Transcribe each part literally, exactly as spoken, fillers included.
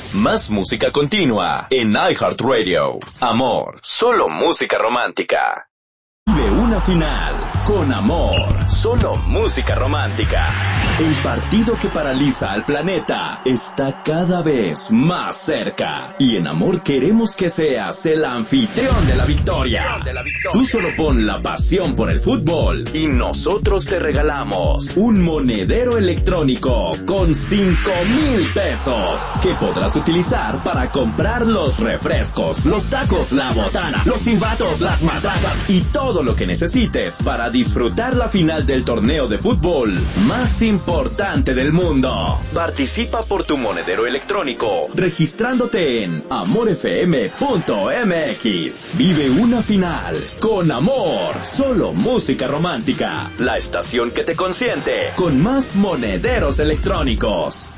Más música continua en iHeartRadio. Amor, solo música romántica. Vive una final con Amor, solo música romántica. El partido que paraliza al planeta está cada vez más cerca. Y en Amor queremos que seas el anfitrión de la victoria. Tú solo pon la pasión por el fútbol y nosotros te regalamos un monedero electrónico con cinco mil pesos que podrás utilizar para comprar los refrescos, los tacos, la botana, los silbatos, las matracas y todo lo que necesites para disfrutar la final del torneo de fútbol más importante del mundo. Participa por tu monedero electrónico registrándote en amor f m punto m x. Vive una final con Amor, solo música romántica. La estación que te consiente con más monederos electrónicos.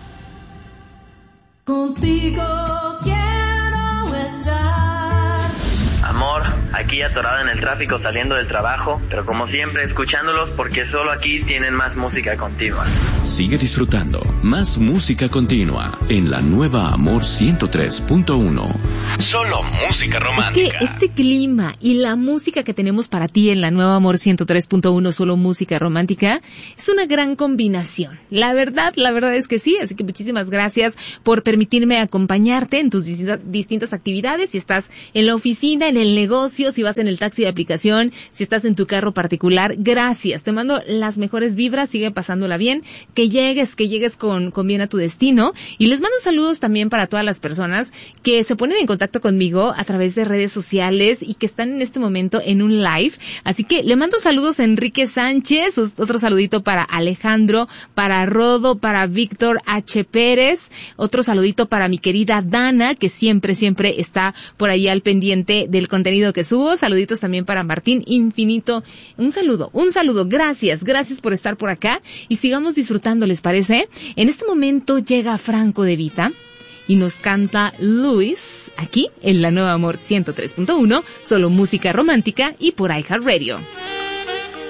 Contigo quiero estar. Amor, aquí atorado en el tráfico saliendo del trabajo, pero como siempre escuchándolos porque solo aquí tienen más música continua. Sigue disfrutando más música continua en la nueva Amor ciento tres punto uno. Solo música romántica. Es que este clima y la música que tenemos para ti en la nueva Amor ciento tres punto uno, solo música romántica, es una gran combinación. La verdad, la verdad es que sí, así que muchísimas gracias por permitirme acompañarte en tus distintas, distintas actividades. Si estás en la oficina, en el negocio, si vas en el taxi de aplicación, si estás en tu carro particular, gracias. Te mando las mejores vibras, sigue pasándola bien, que llegues, que llegues con, con bien a tu destino. Y les mando saludos también para todas las personas que se ponen en contacto conmigo a través de redes sociales y que están en este momento en un live. Así que le mando saludos a Enrique Sánchez, otro saludito para Alejandro, para Rodo, para Víctor H. Pérez, otro saludito para mi querida Dana, que siempre, siempre está por ahí al pendiente del contenido que subo. Saluditos también para Martín Infinito. Un saludo, un saludo. Gracias, gracias por estar por acá y sigamos disfrutando, ¿les parece? En este momento llega Franco De Vita y nos canta Luis aquí en la nueva Amor ciento tres punto uno, solo música romántica y por iHeartRadio.